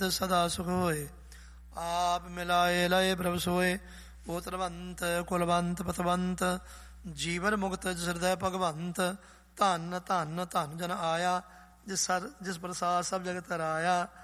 ਸਦਾ ਸੁਖ ਹੋਏ। ਆਪ ਮਿਲਾਏ ਲਏ ਪ੍ਰਭ ਸੋਏ। ਪੋਤਰਵੰਤ ਕੁਲਵੰਤ ਪਤਵੰਤ ਜੀਵਨ ਮੁਕਤ ਜਿਸ ਹਿਰਦੈ ਭਗਵੰਤ। ਧੰਨ ਧੰਨ ਧੰਨ ਜਨ ਆਇਆ ਜਿਸ ਪ੍ਰਸਾਦ ਸਭ ਜਗਤ ਰਾਇਆ।